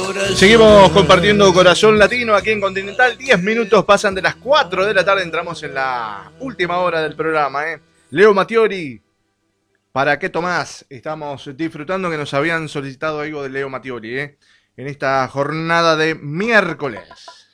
Seguimos compartiendo Corazón Latino aquí en Continental. 10 minutos pasan de las 4 de la tarde. Entramos en la última hora del programa. Leo Mattioli, ¿para qué tomás? Estamos disfrutando que nos habían solicitado algo de Leo Mattioli en esta jornada de miércoles.